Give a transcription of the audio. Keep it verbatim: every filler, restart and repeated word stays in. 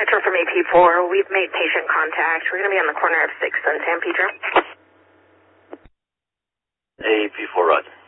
return from A P four. We've made patient contact. We're going to be on the corner of sixth and San Pedro. A P four, right.